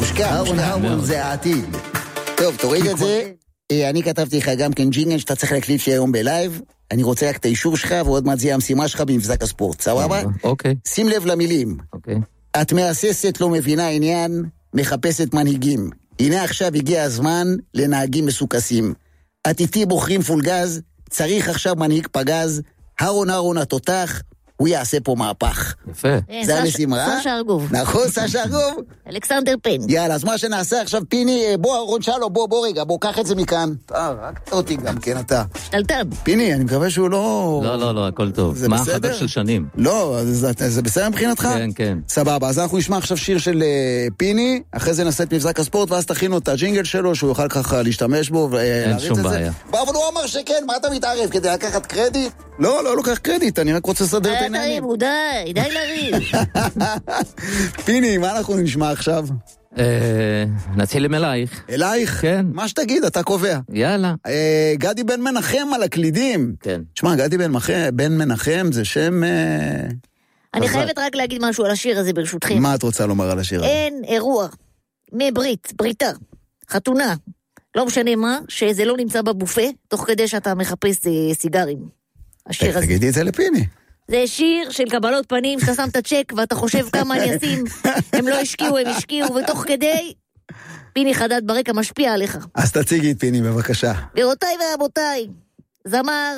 מושקע. הרון זה העתיד. טוב, תוריד את זה. אני כתבתי לך גם כן ג'ינגל שאתה צריך להקליט לי היום בלייב. אני רוצה רק את האישור שלך, ועוד מעט זה יהיה המשימה שלך במבזק הספורט. סבבה? אוקיי. שים לב למילים. אוקיי. את מהססת, לא מבינה עניין, מחפשת מנהיגים. הנה עכשיו הגיע הזמן לנהגים מסוכסים. את איתי בוחרים פול גז, צריך עכשיו מנהיג פגז, הרון התותח, הוא יעשה פה מהפך. יפה. זה המשימה. סשה ארגוב. נכון, סשה ארגוב. אלכסנדר פן. יאללה, אז מה שנעשה עכשיו, פיני, בוא, רון שלו, בוא רגע, בוא, קח את זה מכאן. רק אותי גם, כן, אתה. שתלטן. פיני, אני מקווה שהוא לא... לא, הכל טוב. מה החבר של שנים? לא, זה בסדר מבחינתך? כן. סבבה, אז אנחנו נשמע עכשיו שיר של פיני, אחרי זה נעשה את מבזק הספורט, ואז תכינו את הג'ינגל שלו, שהוא יוכל ככה להשתמש בו ולהריץ את זה. אין שום בעיה. אבל הוא אמר שכן, מה אתה מתערב? כדי לקחת קרדיט? לא לוקח קרדיט, אני רק רוצה לסדר את העניינים. די לריב. פיני, מה אנחנו נשמע עכשיו? נתחיל עם אלייך. אלייך? כן. מה שתגיד, אתה קובע. יאללה. גדי בן מנחם על הקלידים. כן. תשמע, גדי בן מנחם זה שם... אני חייבת רק להגיד משהו על השיר הזה ברשותכם. מה את רוצה לומר על השיר הזה? אין אירוע, בריתה, חתונה, לא משנה מה, שזה לא נמצא בבופה, תוך כדי שאתה מחפש סיגרים. השיר הזה. תגידי את זה לפיני. זה שיר של קבלות פנים, שאתה שם את הצ'ק ואתה חושב כמה אני אשים, הם לא השקיעו, הם השקיעו, ותוך כדי פיני חדד ברקע משפיע עליך. אז תציגי את פיני בבקשה. גבירותיי ורבותיי, זמר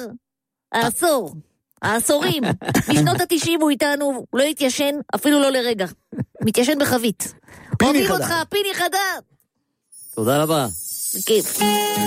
העשורים, משנות ה-90 הוא איתנו, הוא לא התיישן אפילו לא לרגע, מתיישן בחבית. אוהבים אותך, פיני חדד. תודה רבה. בכיף.